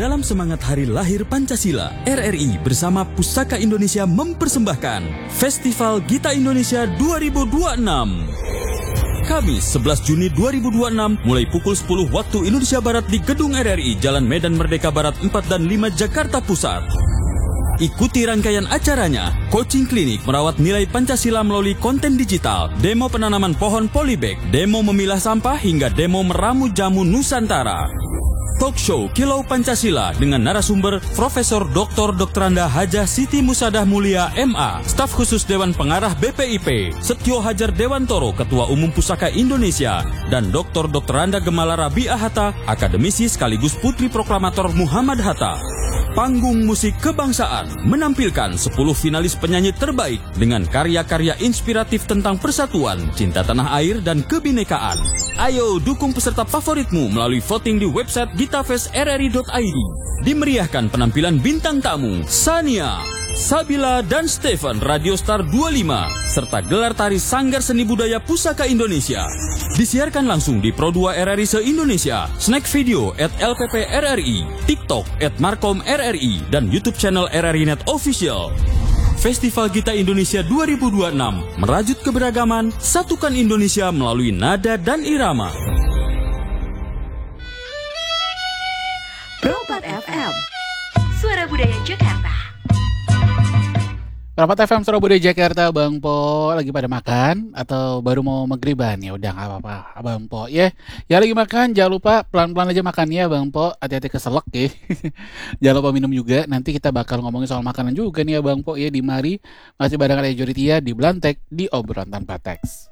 Dalam semangat Hari Lahir Pancasila, RRI bersama Pusaka Indonesia mempersembahkan Festival Gita Indonesia 2026. Kamis 11 Juni 2026 mulai pukul 10 waktu Indonesia Barat di Gedung RRI Jalan Medan Merdeka Barat 4 dan 5 Jakarta Pusat. Ikuti rangkaian acaranya, coaching klinik merawat nilai Pancasila melalui konten digital, demo penanaman pohon polybag, demo memilah sampah hingga demo meramu jamu Nusantara. Talk show Kilau Pancasila dengan narasumber Profesor Dr. Dr. Hajah Siti Musadah Mulia MA, staf khusus Dewan Pengarah BPIP, Setio Hajar Dewantoro, Ketua Umum Pusaka Indonesia, dan Dr. Dr. Gemala Rabi'ah Hatta, akademisi sekaligus putri proklamator Muhammad Hatta. Panggung musik kebangsaan menampilkan 10 finalis penyanyi terbaik dengan karya-karya inspiratif tentang persatuan, cinta tanah air, dan kebinekaan. Ayo dukung peserta favoritmu melalui voting di website gitafestrri.id. Dimeriahkan penampilan bintang tamu Sania, Sabila, dan Stephen Radio Star 25 serta gelar tari Sanggar Seni Budaya Pusaka Indonesia. Disiarkan langsung di Pro 2 RRI se-Indonesia, Snack Video @LPP-RRI, TikTok @MarkomRRI, dan YouTube channel RRI Net Official. Festival Gita Indonesia 2026 merajut keberagaman, satukan Indonesia melalui nada dan irama. Pro 4 FM, Suara Budaya Jakarta. Rapat FM Surabaya Jakarta, Bang Po lagi pada makan atau baru mau maghriban? Ya udah nggak apa-apa, Bang Po ya. Ya lagi makan, jangan lupa pelan-pelan aja makannya, Bang Po. Hati-hati keselak ya. Jangan lupa minum juga. Nanti kita bakal ngomongin soal makanan juga nih ya, Bang Po ya. Di Mari masih bareng ada Joritia di Blantek di Obrolan Tanpa Teks.